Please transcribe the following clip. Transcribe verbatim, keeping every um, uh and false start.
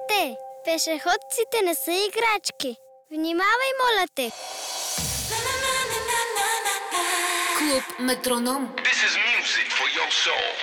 те! Пешеходците не са играчки. Внимавай, моля те! Клуб Метроном. This is music for your soul.